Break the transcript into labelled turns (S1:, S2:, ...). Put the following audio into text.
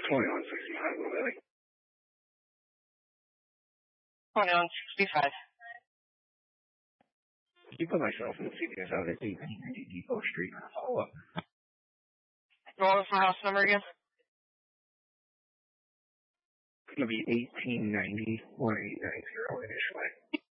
S1: 2165, Lily.
S2: 2165.
S1: You put myself in the CVS out at 1890 Depot Street. Follow up.
S2: What was the house number again?
S1: It's going to be 1890 1890 initially.